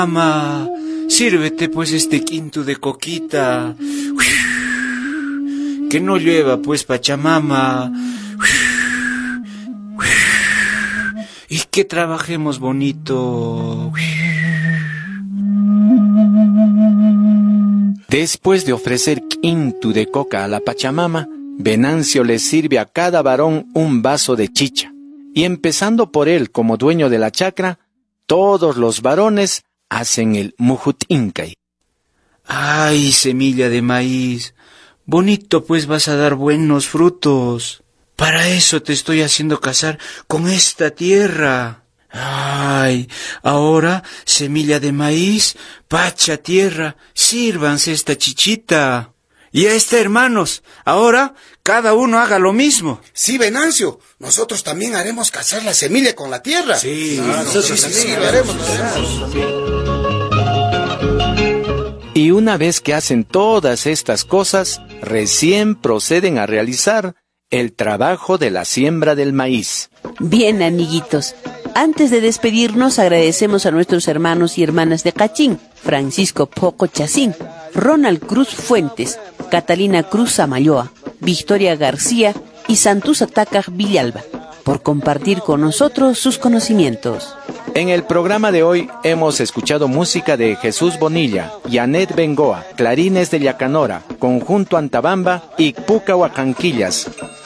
Mamá, sírvete pues este quinto de coquita. Que no llueva pues Pachamama. Y que trabajemos bonito. Después de ofrecer quinto de coca a la Pachamama, Venancio le sirve a cada varón un vaso de chicha. Y empezando por él como dueño de la chacra, todos los varones hacen el mujutincay. Ay, semilla de maíz, bonito pues vas a dar buenos frutos. Para eso te estoy haciendo casar con esta tierra. Ay, ahora, semilla de maíz, pacha tierra, sírvanse esta chichita. Y hermanos, ahora cada uno haga lo mismo. Sí, Venancio, nosotros también haremos casar la semilla con la tierra. Sí, nosotros también lo haremos. Y una vez que hacen todas estas cosas, recién proceden a realizar el trabajo de la siembra del maíz. Bien, amiguitos, antes de despedirnos agradecemos a nuestros hermanos y hermanas de Cachín, Francisco Poco Chacín, Ronald Cruz Fuentes, Catalina Cruz Samayoa, Victoria García y Santuza Tácar Villalba, por compartir con nosotros sus conocimientos. En el programa de hoy hemos escuchado música de Jesús Bonilla, Yanet Bengoa, Clarines de Yacanora, Conjunto Antabamba y Puca Huacanquillas.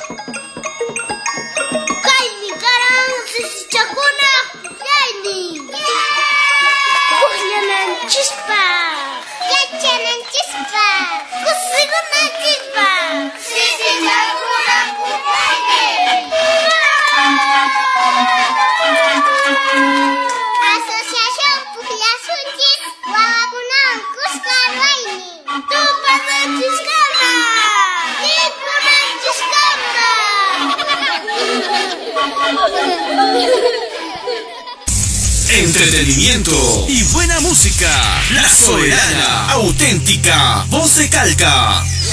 Entretenimiento y buena música. La Soberana, auténtica voz de Calca.